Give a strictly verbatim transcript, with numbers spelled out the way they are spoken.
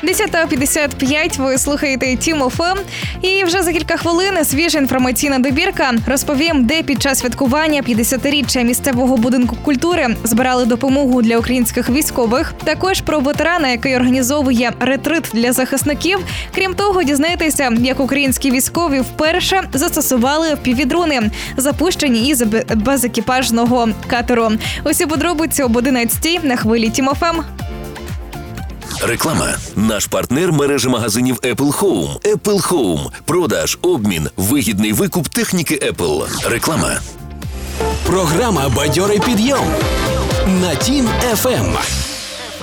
десята п'ятдесят п'ять, ви слухаєте Тім еф ем. І вже за кілька хвилин свіжа інформаційна добірка. Розповім, де під час святкування п'ятдесятиріччя місцевого будинку культури збирали допомогу для українських військових. Також про ветерана, який організовує ретрит для захисників. Крім того, дізнаєтеся, як українські військові вперше застосували півдрони, запущені із безекіпажного катеру. Усі подробиці об одинадцятій на хвилі Тім еф ем. Реклама. Наш партнер – мережа магазинів Apple Home. Apple Home. Продаж, обмін, вигідний викуп техніки Apple. Реклама. Програма «Бадьорий підйом» на Тім еф ем.